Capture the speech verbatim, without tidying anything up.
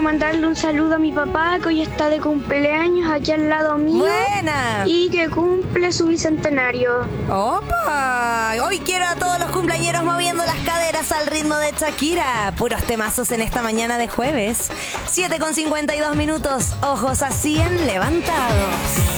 mandarle un saludo a mi papá, que hoy está de cumpleaños aquí al lado mío. Buena. Y que cumple su bicentenario. ¡Opa! Hoy quiero a todos los cumpleañeros moviendo las caderas al ritmo de Shakira. Puros temazos en esta mañana de jueves. siete con cincuenta y dos minutos. Ojos así en levantados.